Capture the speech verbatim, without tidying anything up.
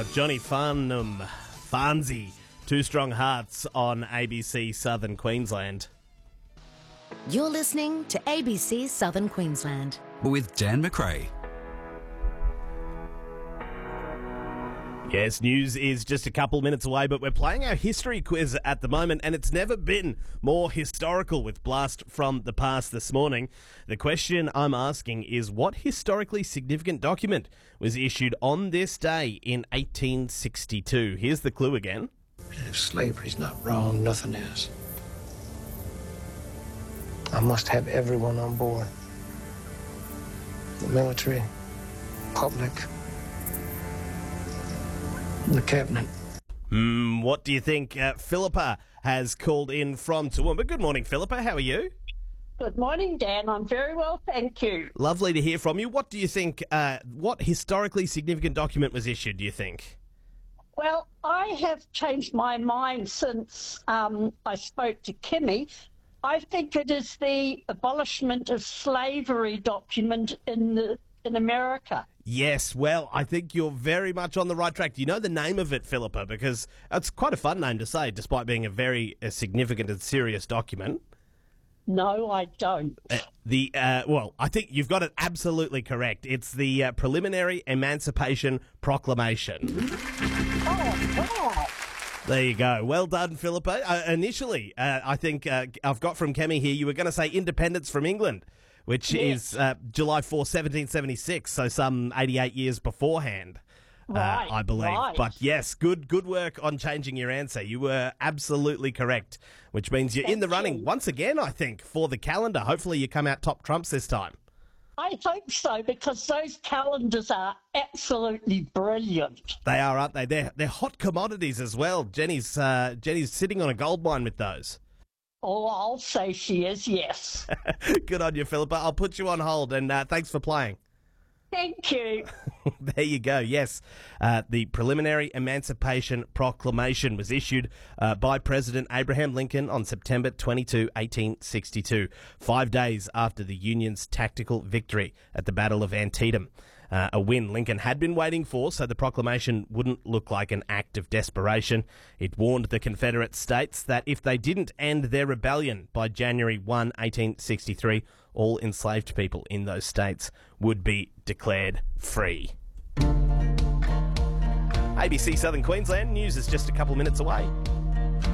Johnny Farnham, Farnsey, Two Strong Hearts on A B C Southern Queensland. You're listening to A B C Southern Queensland. With Dan McRae. Yes, news is just a couple minutes away, but we're playing our history quiz at the moment, and it's never been more historical with Blast from the Past this morning. The question I'm asking is, what historically significant document was issued on this day in eighteen sixty-two? Here's the clue again. If slavery's not wrong, nothing is. I must have everyone on board. The military, public, the cabinet. Hmm, what do you think uh, Philippa has called in from Toowoomba? Good morning, Philippa. How are you? Good morning, Dan. I'm very well, thank you. Lovely to hear from you. What do you think, uh, what historically significant document was issued, do you think? Well, I have changed my mind since um, I spoke to Kimmy. I think it is the abolishment of slavery document in the in America. Yes, well, I think you're very much on the right track. Do you know the name of it, Philippa? Because it's quite a fun name to say, despite being a very uh, significant and serious document. No, I don't. Uh, the uh, well, I think you've got it absolutely correct. It's the uh, Preliminary Emancipation Proclamation. Oh, wow. There you go. Well done, Philippa. Uh, initially, uh, I think uh, I've got from Kemi here, you were going to say independence from England, which Yes. is uh, July fourth, seventeen seventy-six, so some eighty-eight years beforehand, Right, uh, I believe. right. But yes, good good work on changing your answer. You were absolutely correct, which means you're in the Thank running you. once again, I think, for the calendar. Hopefully you come out top trumps this time. I hope so, because those calendars are absolutely brilliant. They are, aren't they? They're, they're hot commodities as well. Jenny's, uh, Jenny's sitting on a gold mine with those. Oh, I'll say she is, yes. Good on you, Philippa. I'll put you on hold, and uh, thanks for playing. Thank you. There you go. Yes, uh, the Preliminary Emancipation Proclamation was issued uh, by President Abraham Lincoln on September twenty-second, eighteen sixty-two, five days after the Union's tactical victory at the Battle of Antietam. Uh, a win Lincoln had been waiting for, so the proclamation wouldn't look like an act of desperation. It warned the Confederate states that if they didn't end their rebellion by January first, eighteen sixty-three, all enslaved people in those states would be declared free. A B C Southern Queensland news is just a couple minutes away.